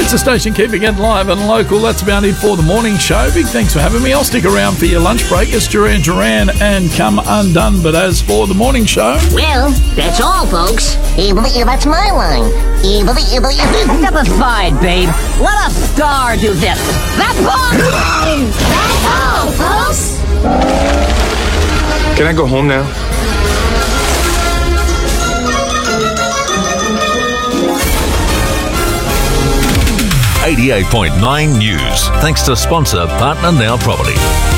It's the station keeping it live and local. That's about it for the morning show. Big thanks for having me. I'll stick around for your lunch break. It's Duran Duran and Come Undone. But as for the morning show... Well, that's all, folks. That's my line. Step-aside, babe. Let a star do this. That's all! That's all, folks. Can I go home now? .9 News. Thanks to sponsor Partner Now Property.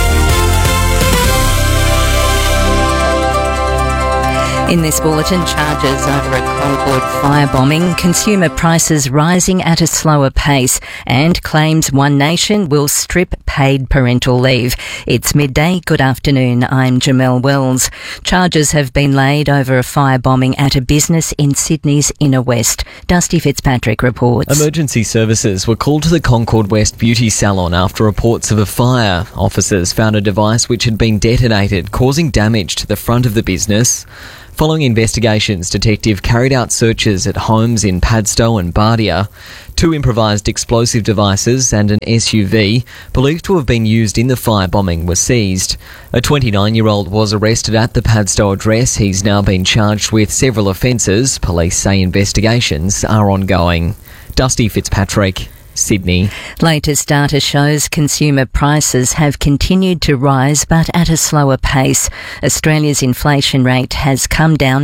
In this bulletin, charges over a Concord firebombing, consumer prices rising at a slower pace, and claims One Nation will strip paid parental leave. It's midday. Good afternoon. I'm Jamelle Wells. Charges have been laid over a firebombing at a business in Sydney's inner west. Dusty Fitzpatrick reports. Emergency services were called to the Concord West beauty salon after reports of a fire. Officers found a device which had been detonated, causing damage to the front of the business. Following investigations, detective carried out searches at homes in Padstow and Bardia. 2 improvised explosive devices and an SUV believed to have been used in the firebombing were seized. A 29-year-old was arrested at the Padstow address. He's now been charged with several offences. Police say investigations are ongoing. Dusty Fitzpatrick, Sydney. Latest data shows consumer prices have continued to rise, but at a slower pace. Australia's inflation rate has come down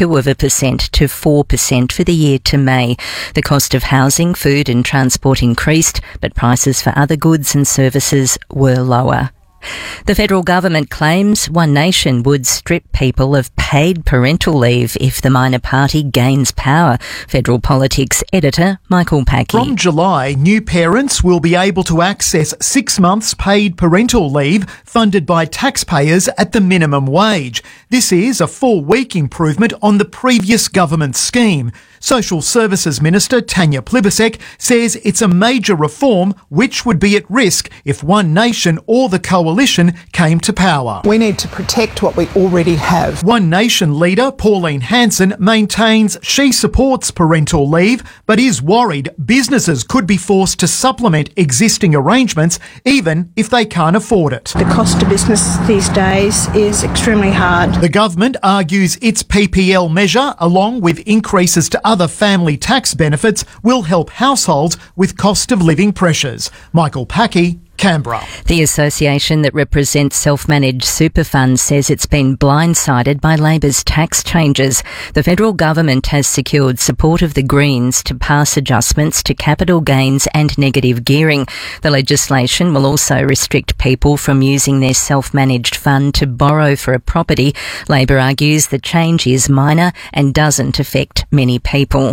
0.2% to 4% for the year to May. The cost of housing, food and transport increased, but prices for other goods and services were lower. The federal government claims One Nation would strip people of paid parental leave if the minor party gains power. Federal Politics editor Michael Packey. From July, new parents will be able to access 6 months paid parental leave funded by taxpayers at the minimum wage. This is a 4-week improvement on the previous government scheme. Social Services Minister Tanya Plibersek says it's a major reform which would be at risk if One Nation or the coalition came to power. We need to protect what we already have. One Nation leader Pauline Hanson maintains she supports parental leave but is worried businesses could be forced to supplement existing arrangements even if they can't afford it. The cost of business these days is extremely hard. The government argues its PPL measure, along with increases to other family tax benefits, will help households with cost of living pressures. Michael Packey, Canberra. The association that represents self-managed super funds says it's been blindsided by Labor's tax changes. The federal government has secured support of the Greens to pass adjustments to capital gains and negative gearing. The legislation will also restrict people from using their self-managed fund to borrow for a property. Labor argues the change is minor and doesn't affect many people.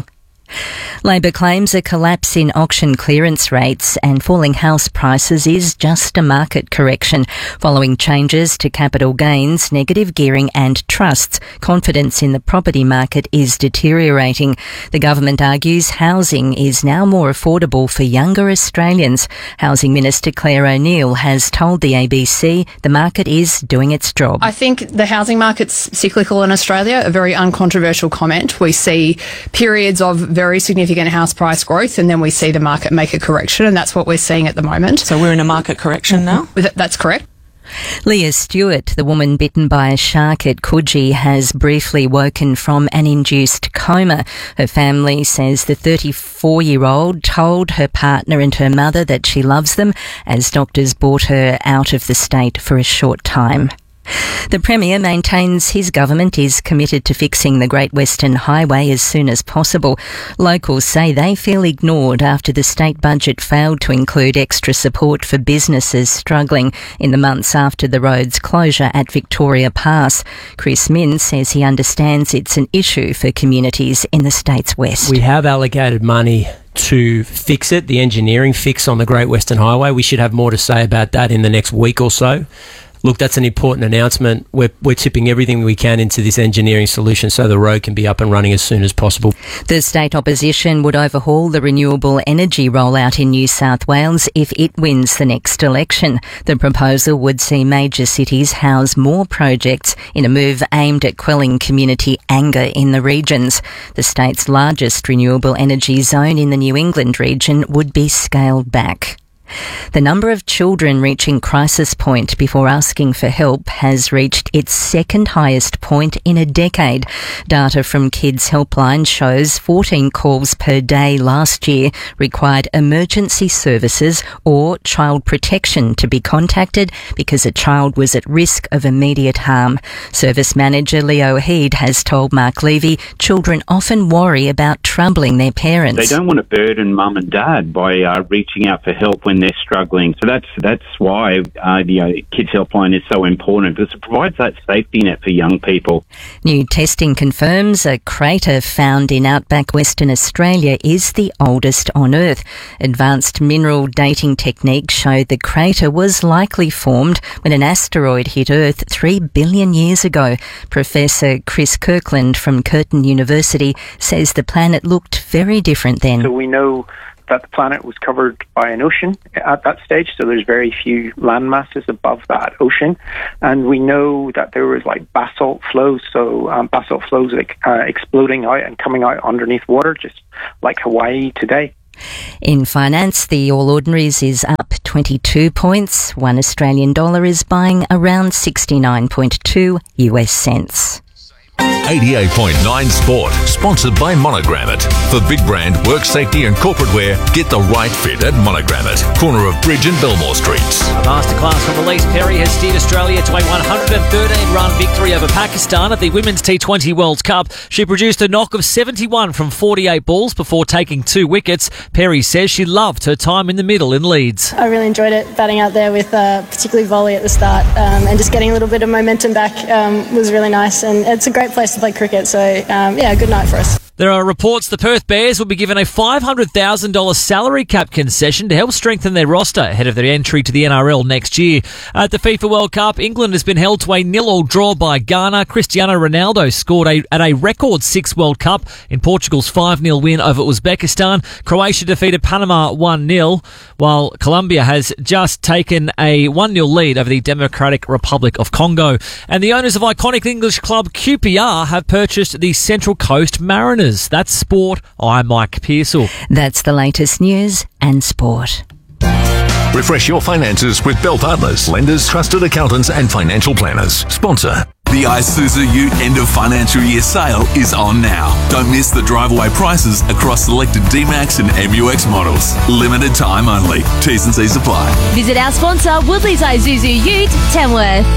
Labor claims a collapse in auction clearance rates and falling house prices is just a market correction. Following changes to capital gains, negative gearing and trusts, confidence in the property market is deteriorating. The government argues housing is now more affordable for younger Australians. Housing Minister Claire O'Neil has told the ABC the market is doing its job. I think the housing market's cyclical in Australia, a very uncontroversial comment. We see periods of very significant house price growth and then we see the market make a correction, and that's what we're seeing at the moment. So we're in a market correction now? That's correct. Leah Stewart, the woman bitten by a shark at Coogee, has briefly woken from an induced coma. Her family says the 34-year-old told her partner and her mother that she loves them as doctors brought her out of the state for a short time. The Premier maintains his government is committed to fixing the Great Western Highway as soon as possible. Locals say they feel ignored after the state budget failed to include extra support for businesses struggling in the months after the road's closure at Victoria Pass. Chris Minns says he understands it's an issue for communities in the state's west. We have allocated money to fix it, the engineering fix on the Great Western Highway. We should have more to say about that in the next week or so. look, that's an important announcement. We're tipping everything we can into this engineering solution so the road can be up and running as soon as possible. The state opposition would overhaul the renewable energy rollout in New South Wales if it wins the next election. The proposal would see major cities house more projects in a move aimed at quelling community anger in the regions. The state's largest renewable energy zone in the New England region would be scaled back. The number of children reaching crisis point before asking for help has reached its second highest point in a decade. Data from Kids Helpline shows 14 calls per day last year required emergency services or child protection to be contacted because a child was at risk of immediate harm. Service manager Leo Heed has told Mark Levy children often worry about troubling their parents. They don't want to burden mum and dad by reaching out for help when they're struggling. So that's why the Kids Helpline is so important, because it provides that safety net for young people. New testing confirms a crater found in outback Western Australia is the oldest on Earth. Advanced mineral dating techniques showed the crater was likely formed when an asteroid hit Earth 3 billion years ago. Professor Chris Kirkland from Curtin University says the planet looked very different then. So we know that the planet was covered by an ocean at that stage, so there's very few land masses above that ocean. And we know that there was like basalt flows, so basalt flows exploding out and coming out underneath water, just like Hawaii today. In finance, the All Ordinaries is up 22 points. $1 Australian is buying around 69.2 US cents. 88.9 Sport, sponsored by Monogram. For big brand, work safety and corporate wear, get the right fit at Monogram, corner of Bridge and Belmore Streets. Masterclass from Elise Perry has steered Australia to a 113-run victory over Pakistan at the Women's T20 World Cup. She produced a knock of 71 from 48 balls before taking 2 wickets. Perry says she loved her time in the middle in Leeds. I really enjoyed it, batting out there with particularly volley at the start, and just getting a little bit of momentum back was really nice, and it's a great place to play cricket, so good night for us. There are reports the Perth Bears will be given a $500,000 salary cap concession to help strengthen their roster ahead of their entry to the NRL next year. At the FIFA World Cup, England has been held to a 0-0 draw by Ghana. Cristiano Ronaldo scored at a record 6 World Cup in Portugal's 5-0 win over Uzbekistan. Croatia defeated Panama 1-0, while Colombia has just taken a 1-0 lead over the Democratic Republic of Congo. And the owners of iconic English club QPR have purchased the Central Coast Mariners. That's sport. I'm Mike Pearsall. That's the latest news and sport. Refresh your finances with Bell Partners, lenders, trusted accountants and financial planners. Sponsor. The Isuzu Ute end of financial year sale is on now. Don't miss the drive-away prices across selected D-Max and MUX models. Limited time only. T's and C's apply. Visit our sponsor, Woodley's Isuzu Ute, Tamworth.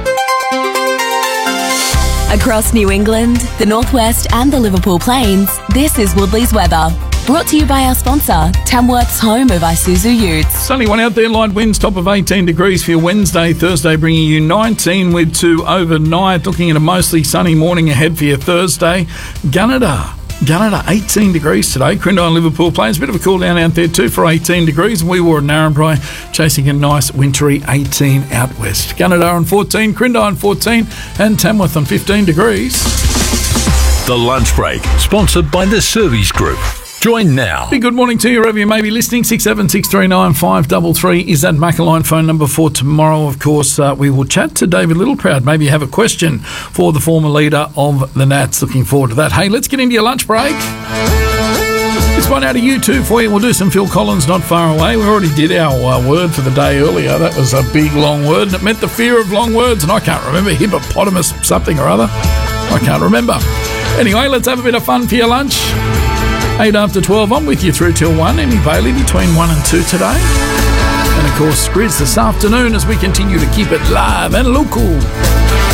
Across New England, the Northwest and the Liverpool Plains, this is Woodley's weather. Brought to you by our sponsor, Tamworth's home of Isuzu Utes. Sunny one out there, light winds, top of 18 degrees for your Wednesday. Thursday bringing you 19 with 2 overnight. Looking at a mostly sunny morning ahead for your Thursday. Gunnedah 18 degrees today. Crindai and Liverpool Plains, a bit of a cool down out there too for 18 degrees. We were at Narrabri chasing a nice wintry 18 out west. Gunnedah on 14, Crindai on 14 and Tamworth on 15 degrees. The Lunch Break, sponsored by the Service Group. Join now. Big good morning to you, wherever you may be listening. 67639 533 is that Macquarie phone number for tomorrow. Of course, we will chat to David Littleproud. Maybe you have a question for the former leader of the Nats. Looking forward to that. Hey, let's get into your lunch break. This one out of YouTube for you. We'll do some Phil Collins Not Far Away. We already did our word for the day earlier. That was a big, long word, and it meant the fear of long words, and I can't remember. Hippopotamus something or other. I can't remember. Anyway, let's have a bit of fun for your lunch. 8 after 12, I'm with you through till 1. Emmy Bailey between 1 and 2 today. And of course, Grizz this afternoon as we continue to keep it live and local.